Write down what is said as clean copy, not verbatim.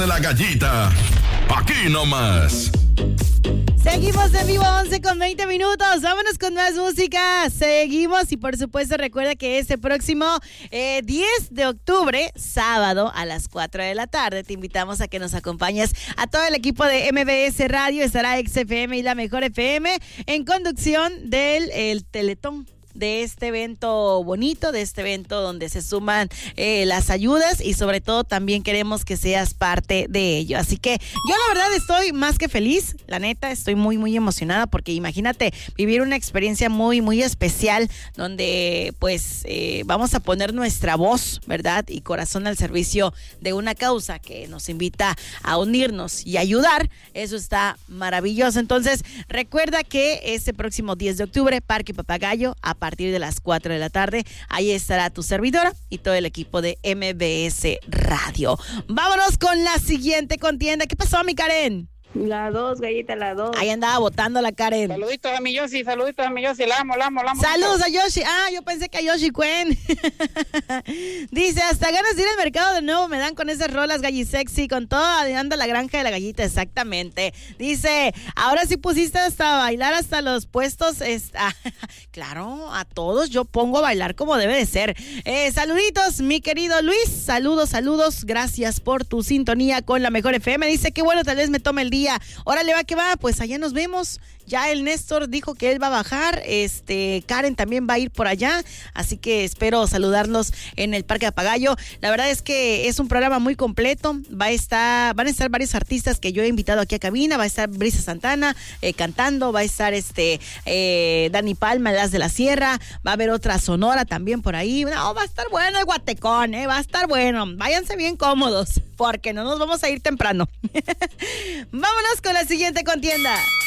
de la gallita. Aquí nomás. Seguimos en vivo, 11:20. Vámonos con más música. Seguimos y por supuesto recuerda que este próximo 10 de octubre, sábado a las 4 de la tarde, te invitamos a que nos acompañes a todo el equipo de MBS Radio. Estará XFM y La Mejor FM en conducción del Teletón. De este evento bonito, de este evento donde se suman las ayudas y sobre todo también queremos que seas parte de ello. Así que yo la verdad estoy más que feliz, la neta estoy muy muy emocionada porque imagínate vivir una experiencia muy muy especial donde pues vamos a poner nuestra voz, ¿verdad? Y corazón al servicio de una causa que nos invita a unirnos y ayudar. Eso está maravilloso. Entonces recuerda que este próximo 10 de octubre, Parque Papagayo, a partir de las 4 de la tarde, ahí estará tu servidora y todo el equipo de MBS Radio. Vámonos con la siguiente contienda. ¿Qué pasó, mi Karen? La 2, gallita, la 2. Ahí andaba votando la Karen. Saluditos a mi Yoshi, la amo. Saludos a Yoshi. Yo pensé que a Yoshi Cuen. Dice, hasta ganas de ir al mercado de nuevo me dan con esas rolas gallisexy, con todo anda la granja de la gallita, exactamente. Dice, ahora sí pusiste hasta bailar hasta los puestos. Claro, a todos yo pongo a bailar como debe de ser. Saluditos, mi querido Luis. Saludos. Gracias por tu sintonía con La Mejor FM. Dice, qué bueno, tal vez me tome el día. Órale, va que va, pues allá nos vemos. Ya el Néstor dijo que él va a bajar, Karen también va a ir por allá, así que espero saludarlos en el Parque de Papagayo. La verdad es que es un programa muy completo, van a estar varios artistas que yo he invitado aquí a cabina, va a estar Brisa Santana cantando, va a estar Dani Palma, Las de la Sierra, va a haber otra Sonora también por ahí. No, va a estar bueno el Guatecón, va a estar bueno, váyanse bien cómodos, porque no nos vamos a ir temprano. Vámonos con la siguiente contienda.